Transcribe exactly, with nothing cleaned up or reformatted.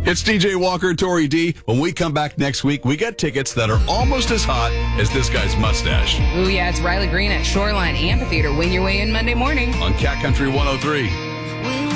It's D J Walker and Tori D. When we come back next week, we got tickets that are almost as hot as this guy's mustache. Ooh, yeah, it's Riley Green at Shoreline Amphitheater. Win your way in Monday morning On Cat Country one oh three.